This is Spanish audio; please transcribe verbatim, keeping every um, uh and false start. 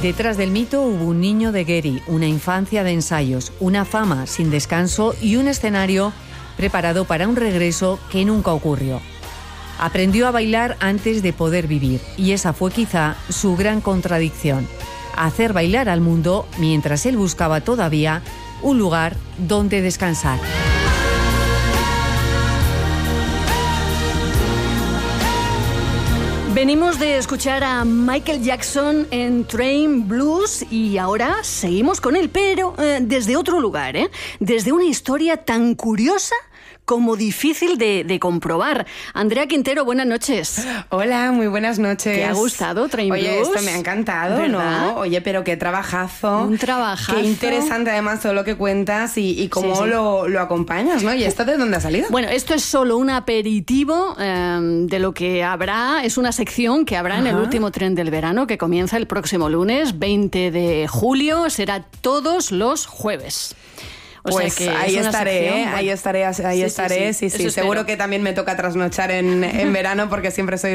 Detrás del mito hubo un niño de Gary, una infancia de ensayos, una fama sin descanso y un escenario preparado para un regreso que nunca ocurrió. Aprendió a bailar antes de poder vivir, y esa fue quizá su gran contradicción: hacer bailar al mundo mientras él buscaba todavía un lugar donde descansar. Venimos de escuchar a Michael Jackson en Train Blues y ahora seguimos con él, pero eh, desde otro lugar, ¿eh? Desde una historia tan curiosa como difícil de, de comprobar. Andrea Quintero, buenas noches. Hola, muy buenas noches. ¿Te ha gustado Train Blues? Oye, esto me ha encantado, ¿verdad? ¿No? Oye, pero qué trabajazo. Un trabajazo. Qué interesante además todo lo que cuentas y, y cómo sí, sí. Lo, lo acompañas, ¿no? ¿Y esto de dónde ha salido? Bueno, esto es solo un aperitivo eh, de lo que habrá. Es una sección que habrá Ajá. en el último tren del verano, que comienza el próximo lunes, veinte de julio. Será todos los jueves. O pues sea que ahí, estaré, sección, ¿eh? bueno. ahí estaré, ahí sí, estaré, sí, sí, sí, sí. Seguro que también me toca trasnochar en, en verano porque siempre soy